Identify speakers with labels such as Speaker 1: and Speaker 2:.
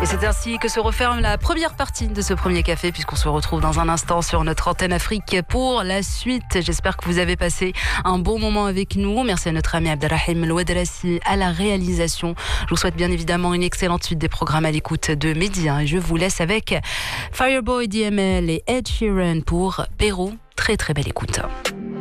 Speaker 1: Et c'est ainsi que se referme la première partie de ce premier café, puisqu'on se retrouve dans un instant sur notre antenne Afrique pour la suite. J'espère que vous avez passé un bon moment avec nous. Merci à notre ami Abdelrahim Louadrassi à la réalisation. Je vous souhaite bien évidemment une excellente suite des programmes à l'écoute de Midi. Et je vous laisse avec Fireboy DML et Ed Sheeran pour Pérou. Très très belle écoute.